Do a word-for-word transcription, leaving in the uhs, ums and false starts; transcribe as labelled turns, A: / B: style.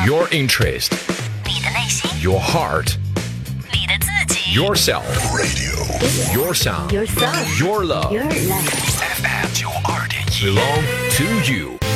A: Your interest,
B: 你的内心，
A: your heart,
B: 你的自己
A: yourself,
C: Radio
A: your sound,
B: Yourself
A: your love.
B: Your life
C: F M 九二点一
A: belong to you.